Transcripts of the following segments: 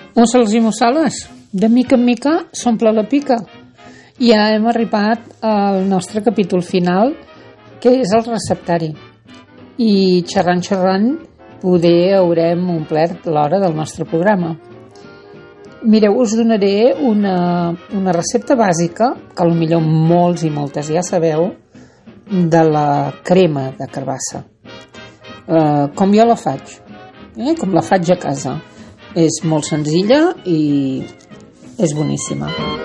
Mussels i mussales, de mica en mica s'omple la pica. Ja hem arribat al nostre capítol final, que és el receptari. I xerrant, poder haurem omplert l'hora del nostre programa. Mireu, us donaré una recepta bàsica, que potser molts i moltes ja sabeu, de la crema de carbassa. Com jo la faig, com la faig a casa. És molt senzilla i és boníssima.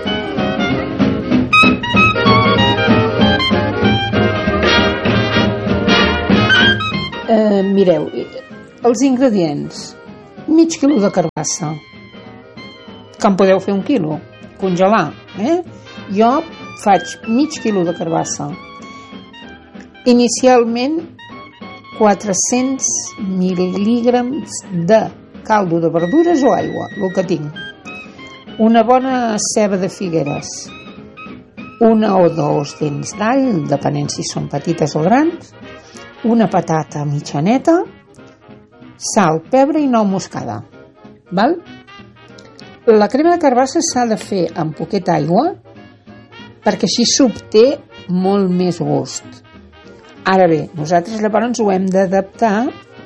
Mireu, els ingredients: mig quilo de carbassa, que en podeu fer 1 quilo, congelar. Jo faig mig quilo de carbassa. Inicialment 400 mil·lígrams de caldo de verdures o aigua, el que tinc. Una bona ceba de figueres, 1 o 2 dents d'all, depenent si són petites o grans, una patata mitjaneta, sal, pebre i nou moscada. Val? La crema de carbassa s'ha de fer amb poqueta aigua perquè així s'obté molt més gust. Ara bé, nosaltres llavors ho hem d'adaptar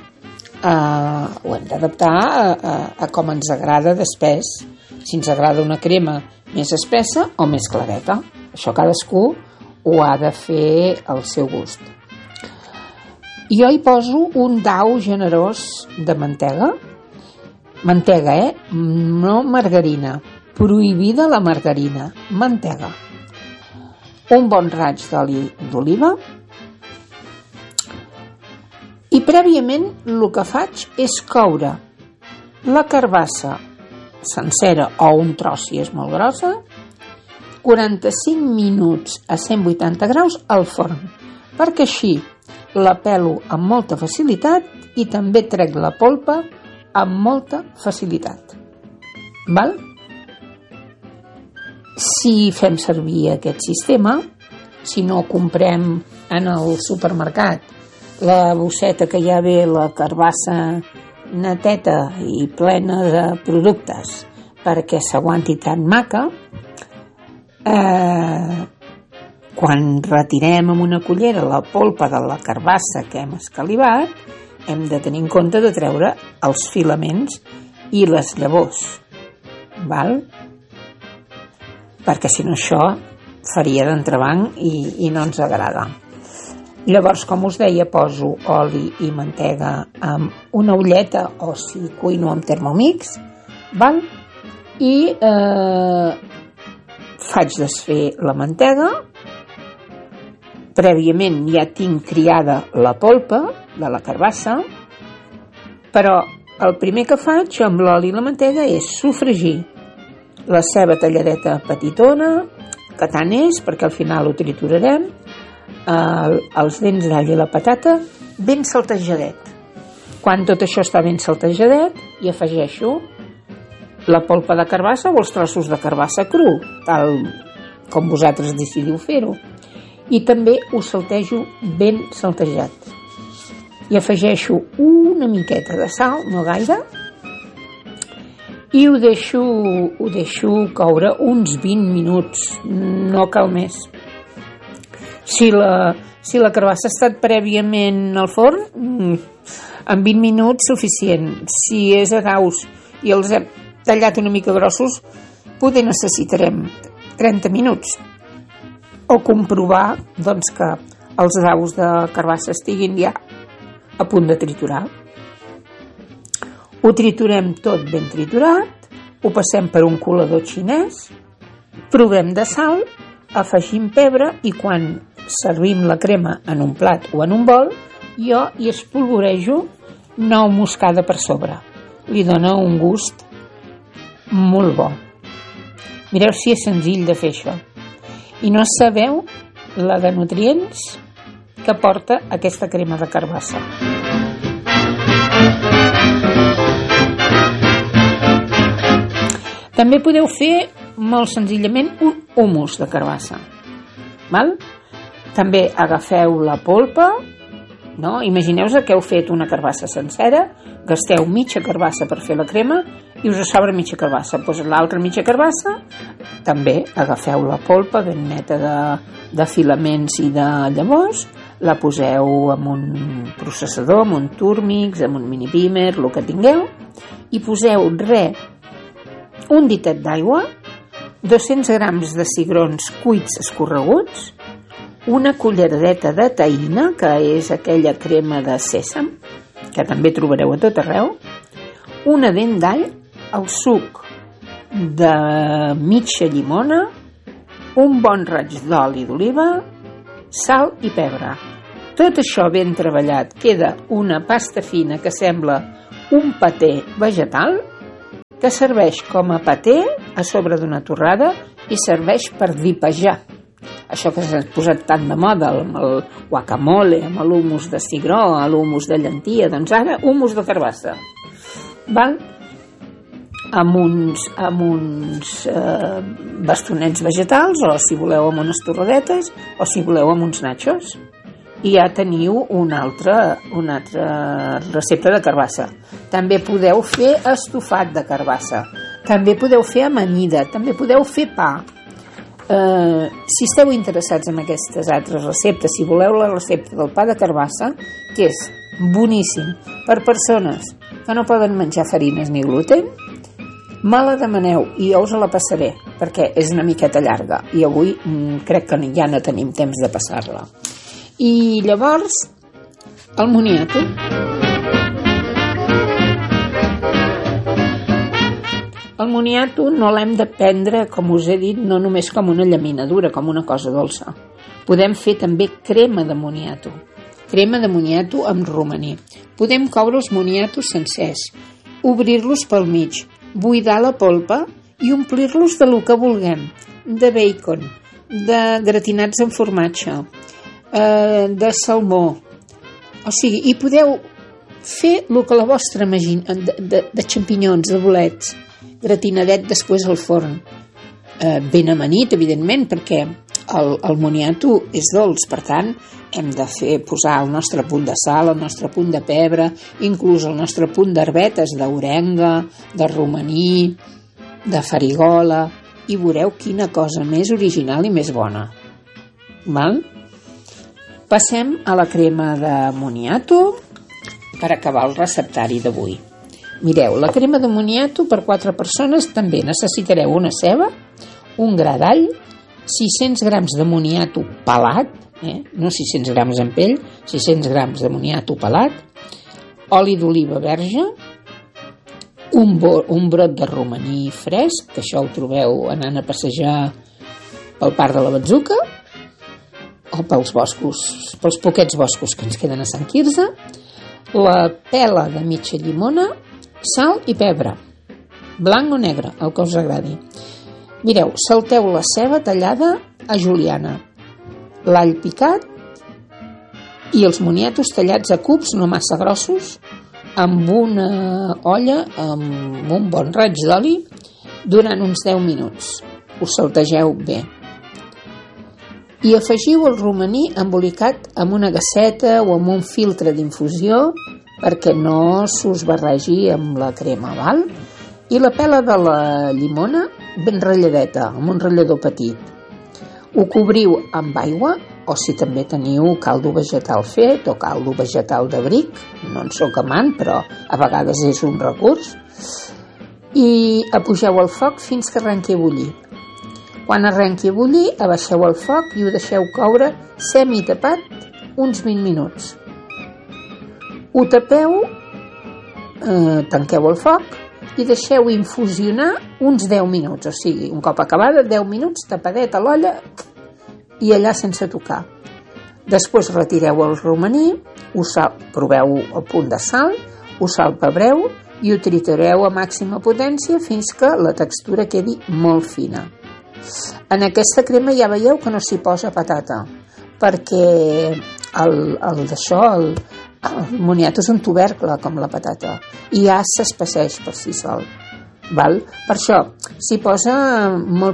a com ens agrada d'espès, si ens agrada una crema més espessa o més clareta. Això cadascú ho ha de fer al seu gust. Jo hi poso un dau generós de mantega, no margarina, prohibida la margarina, mantega, un bon raig d'oli d'oliva. I prèviament el que faig és coure la carbassa sencera o un tros si és molt grossa, 45 minuts a 180 graus al forn, perquè així la pelo amb molta facilitat i també trec la polpa amb molta facilitat. Val? Si fem servir aquest sistema, si no comprem en el supermercat la bosseta que ja ve la carbassa neteta i plena de productes perquè s'aguanti tan maca, quan retirem amb una cullera la polpa de la carbassa que hem escalivat, hem de tenir en compte de treure els filaments i les llavors, val? Perquè si no això faria d'entrebanc i no ens agrada. Llavors, com us deia, poso oli i mantega amb una olleta o si cuino amb Thermomix, val? I faig desfer la mantega. Prèviament ja tinc triada la polpa de la carbassa, però el primer que faig amb l'oli i la mantega és sofregir la ceba talladeta petitona, que tant és, perquè al final ho triturarem, els dents d'all i la patata ben saltejadet. Quan tot això està ben saltejadet, hi afegeixo la polpa de carbassa o els trossos de carbassa cru, tal com vosaltres decidiu fer-ho, i també ho saltejo ben saltejat. Hi afegeixo una miqueta de sal, no gaire, i ho deixo coure uns 20 minuts, no cal més. Si la carbassa ha estat prèviament al forn, en 20 minuts suficient. Si és a daus i els hem tallat una mica grossos, poder necessitarem 30 minuts. O comprovar que els daus de carbassa estiguin ja a punt de triturar. Ho triturem tot ben triturat, ho passem per un colador xinès, provem de sal, afegim pebre i quan servim la crema en un plat o en un bol, jo hi espolvorejo nou moscada per sobre. Li dona un gust molt bo. Mireu si és senzill de fer això. I no sabeu la de nutrients que porta aquesta crema de carbassa. També podeu fer molt senzillament un hummus de carbassa. Val? També agafeu la polpa no? Imagineu-vos que heu fet una carbassa sencera, gasteu mitja carbassa per fer la crema i us sobra mitja carbassa. Doncs l'altra mitja carbassa també agafeu la polpa ben neta de filaments i de llavors, la poseu en un processador, en un Turmix, en un mini primer, el que tingueu, i poseu un ditet d'aigua, 200 grams de cigrons cuits escorreguts, una culleradeta de taïna, que és aquella crema de sèsam, que també trobareu a tot arreu, una dent d'all, el suc de mitja llimona, un bon raig d'oli d'oliva, sal i pebre. Tot això ben treballat queda una pasta fina que sembla un paté vegetal, que serveix com a paté a sobre d'una torrada i serveix per dipejar. Això que s'ha posat tan de moda, amb el guacamole, amb l'humus de cigró, l'humus de llentia, doncs ara humus de carbassa. Val? Amb uns bastonets vegetals, o si voleu amb unes torradetes, o si voleu amb uns nachos. I ja teniu una altra recepta de carbassa. També podeu fer estofat de carbassa. També podeu fer amanida. També podeu fer pa. Si esteu interessats en aquestes altres receptes, si voleu la recepta del pa de carbassa, que és boníssim per persones que no poden menjar farines ni gluten, me la demaneu i jo us la passaré, perquè és una miqueta llarga i avui crec que ja no tenim temps de passar-la. I llavors, el moniato. El moniato no l'hem de prendre, com us he dit, no només com una llaminadura, com una cosa dolça. Podem fer també crema de moniato. Crema de moniato amb romaní. Podem coure els moniatos sencers, obrir-los pel mig, buidar la polpa i omplir-los de lo que vulguem, de bacon, de gratinats amb formatge, de salmó. O sigui, i podeu fer el que la vostra imagina, de xampinyons, de bolets, gratinadet després al forn, ben amanit, evidentment, perquè el moniato és dolç, per tant hem de posar el nostre punt de sal, el nostre punt de pebre, inclús el nostre punt d'herbetes, d'orenga, de romaní, de farigola, i veureu quina cosa més original i més bona. Val? Passem a la crema de moniato per acabar el receptari d'avui. Mireu, la crema de moniato per 4 persones també necessitareu una ceba, un gra d'all, 600 grams de moniato pelat, no 600 grams en pell, 600 grams de moniato pelat, oli d'oliva verge, un brot de romaní fresc, que això ho trobeu anant a passejar pel parc de la Batzuca, o pels boscos, pels poquets boscos que ens queden a Sant Quirze, la pela de mitja llimona, sal i pebre, blanc o negre, el que us agradi. Mireu, salteu la ceba tallada a juliana, l'all picat i els moniatos tallats a cubs no massa grossos, amb una olla amb un bon raig d'oli durant uns 10 minuts. Us saltegeu bé. I afegiu el romaní embolicat amb una gasseta o amb un filtre d'infusió perquè no s'us barregi amb la crema, val? I la pela de la llimona ben ratlladeta, amb un ratllador petit. Ho cobriu amb aigua, o si també teniu caldo vegetal fet o caldo vegetal de bric, no en soc amant, però a vegades és un recurs, i apugeu el foc fins que arrenqui a bullir. Quan arrenqui a bullir, abaixeu el foc i ho deixeu coure semitapat uns 20 minuts. Ho tapeu, tanqueu el foc i deixeu infusionar uns 10 minuts, o sigui, un cop acabada, 10 minuts tapadet a l'olla i allà sense tocar. Després retireu el romaní, proveu el punt de sal, ho salpebreu i ho tritureu a màxima potència fins que la textura quedi molt fina. En aquesta crema ja veieu que no s'hi posa patata, perquè el moniato és un tubercle com la patata i ja s'espesseix per si sol. Val? Per això s'hi posa molt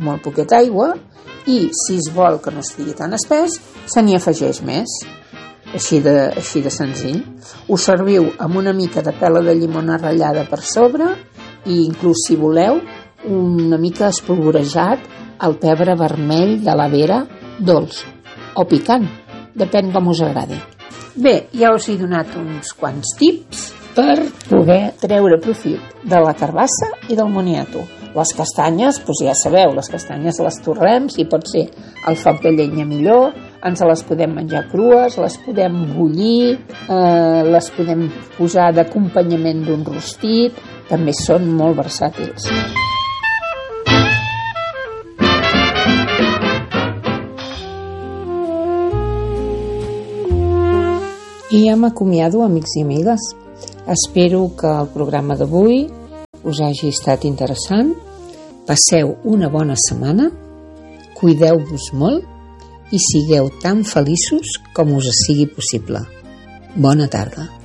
poqueta aigua i si es vol que no estigui tan espès se n'hi afegeix més. així de senzill. Ho serviu amb una mica de pela de llimona ratllada per sobre i inclús, si voleu, una mica espolvorejat el pebre vermell de la vera dolç o picant, depèn com us agradi. Bé, ja us he donat uns quants tips per poder treure profit de la carbassa i del moniato. Les castanyes, doncs ja sabeu, les castanyes les torrem, si pot ser al foc de llenya millor, ens les podem menjar crues, les podem bullir, les podem posar d'acompanyament d'un rostit, també són molt versàtils. I ja m'acomiado, amics i amigues. Espero que el programa d'avui us hagi estat interessant. Passeu una bona setmana, cuideu-vos molt i sigueu tan feliços com us sigui possible. Bona tarda.